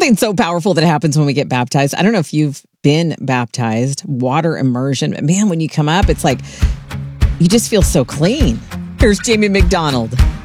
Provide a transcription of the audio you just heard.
something so powerful that happens when we get baptized. I don't know if you've been baptized, water immersion. Man, when you come up, it's like you just feel so clean. Here's Jamie McDonald.